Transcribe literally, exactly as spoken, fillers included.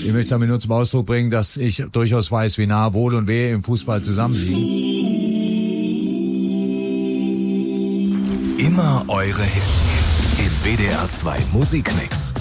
Ich möchte damit nur zum Ausdruck bringen, dass ich durchaus weiß, wie nah Wohl und Wehe im Fußball zusammenliegen. Immer eure Hits im W D R zwei Musikmix.